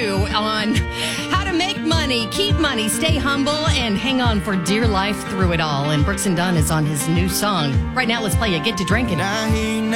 you on how to make money, keep money, stay humble, and hang on for dear life through it all. And Brooks and Dunn is on his new song. Right now, let's play a Get to Drinking.